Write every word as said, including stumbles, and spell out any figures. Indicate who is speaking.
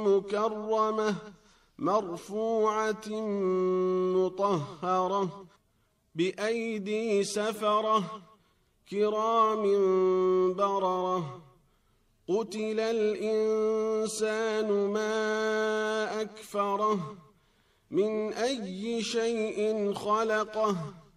Speaker 1: مكرمة مرفوعة مطهرة بأيدي سفرة كرام بررة قتل الإنسان ما أكفره من أي شيء خلقه